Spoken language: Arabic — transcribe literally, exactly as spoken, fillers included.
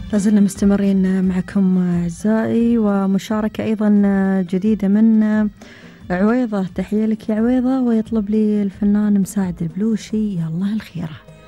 لازلنا مستمرين معكم أعزائي، ومشاركة أيضا جديدة من عويضة. تحية لك يا عويضة، ويطلب لي الفنان مساعد البلوشي يا الله الخيرة.